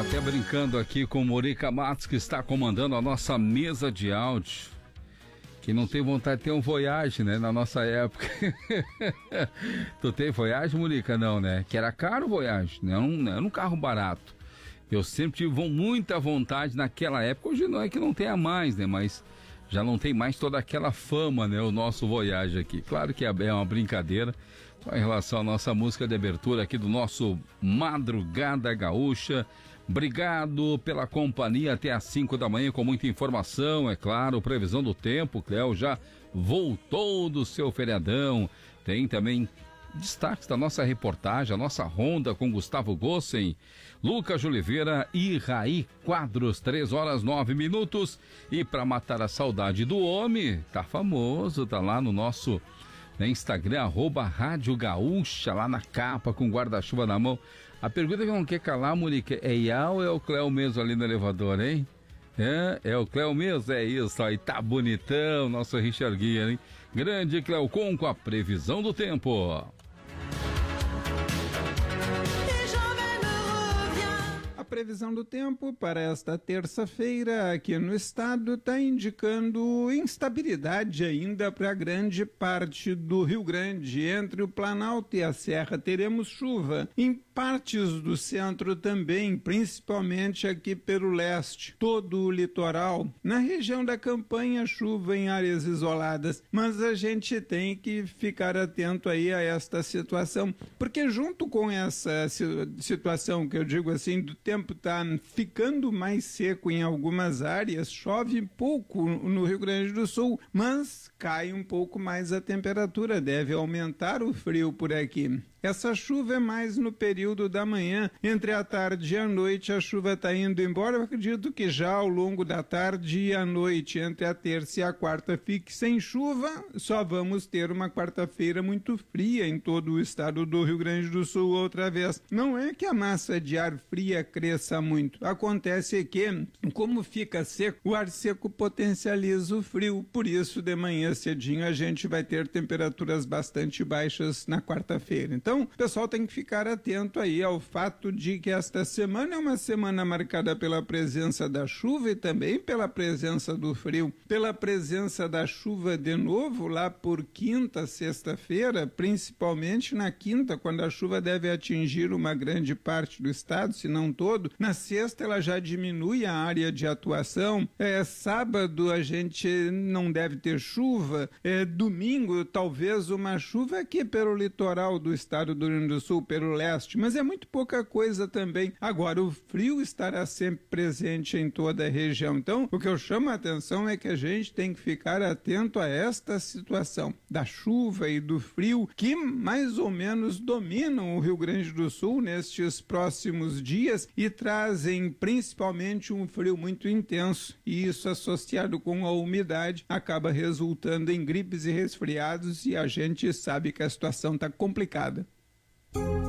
Estava até brincando aqui com o Morica Matos, que está comandando a nossa mesa de áudio. Que não tem vontade de ter um Voyage, né? Na nossa época. Tu tem Voyage, Morica? Não, né? Que era caro o Voyage, não era um carro barato. Eu sempre tive muita vontade naquela época. Hoje não é que não tenha mais, né? Mas já não tem mais toda aquela fama, né? O nosso Voyage aqui. Claro que é uma brincadeira em relação à nossa música de abertura aqui do nosso Madrugada Gaúcha. Obrigado pela companhia até às 5 da manhã com muita informação, é claro, previsão do tempo. Cléo já voltou do seu feriadão. Tem também destaques da nossa reportagem, a nossa ronda com Gustavo Gossen, Lucas Oliveira e Raí Quadros, 3h09. E para matar a saudade do homem, tá famoso, tá lá no nosso Instagram, @Rádio Gaúcha, lá na capa com guarda-chuva na mão. A pergunta que não quer calar, Murica, é Iá ou é o Cléo mesmo ali no elevador, hein? É o Cléo mesmo? É isso, aí tá bonitão, nosso Richard Guia, hein? Grande Cléo com a previsão do tempo. A previsão do tempo para esta terça-feira aqui no estado está indicando instabilidade ainda para grande parte do Rio Grande. Entre o Planalto e a Serra teremos chuva. Em partes do centro também, principalmente aqui pelo leste, todo o litoral. Na região da Campanha, chuva em áreas isoladas. Mas a gente tem que ficar atento aí a esta situação, porque junto com essa situação que eu digo assim, do tempo está ficando mais seco em algumas áreas, chove pouco no Rio Grande do Sul, mas cai um pouco mais a temperatura, deve aumentar o frio por aqui. Essa chuva é mais no período da manhã. Entre a tarde e a noite a chuva está indo embora. Eu acredito que já ao longo da tarde e à noite, entre a terça e a quarta, fique sem chuva. Só vamos ter uma quarta-feira muito fria em todo o estado do Rio Grande do Sul outra vez. Não é que a massa de ar fria cresça muito. Acontece que, como fica seco, o ar seco potencializa o frio. Por isso, de manhã cedinho, a gente vai ter temperaturas bastante baixas na quarta-feira. Então, o pessoal tem que ficar atento aí ao fato de que esta semana é uma semana marcada pela presença da chuva e também pela presença do frio. Pela presença da chuva de novo lá por quinta, sexta-feira, principalmente na quinta, quando a chuva deve atingir uma grande parte do estado, se não todo. Na sexta ela já diminui a área de atuação. Sábado a gente não deve ter chuva. Domingo talvez uma chuva aqui pelo litoral do estado do Rio Grande do Sul, pelo leste, mas é muito pouca coisa também. Agora, o frio estará sempre presente em toda a região. Então, o que eu chamo a atenção é que a gente tem que ficar atento a esta situação da chuva e do frio que mais ou menos dominam o Rio Grande do Sul nestes próximos dias e trazem principalmente um frio muito intenso, e isso associado com a umidade acaba resultando em gripes e resfriados, e a gente sabe que a situação está complicada.